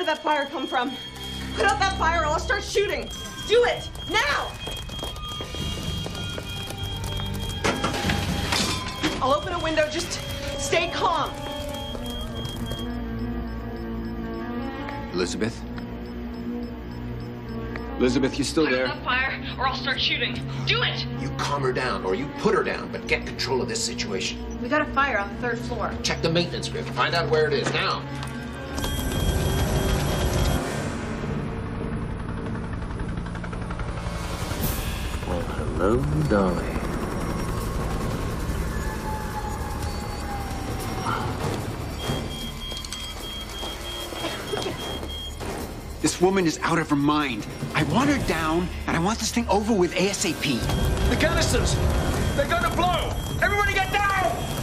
did that fire come from? Put out that fire or I'll start shooting. Do it, now! I'll open a window, just stay calm. Elizabeth? Elizabeth, you still there? Put out that fire or I'll start shooting. Do it! You calm her down, or you put her down, but get control of this situation. We got a fire on the 3rd floor. Check the maintenance grid. Find out where it is now. Well, hello, Dolly. This woman is out of her mind. I want her down, and I want this thing over with ASAP. The canisters! They're gonna blow! Everybody get down!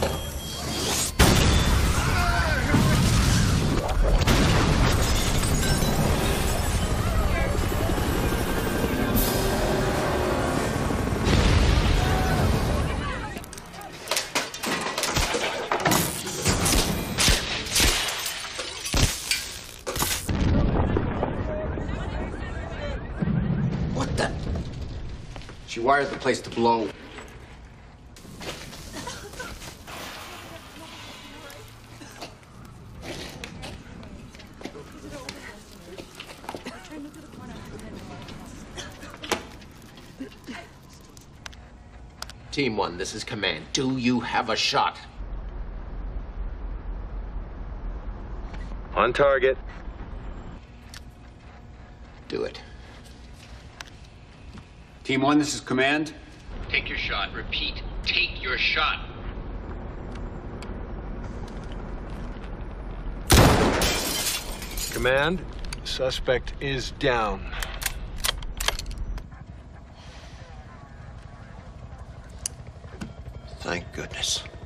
What the? She wired the place to blow. Team 1, this is command. Do you have a shot? On target. Do it. Team 1, this is command. Take your shot. Repeat, take your shot. Command, suspect is down. Thank goodness.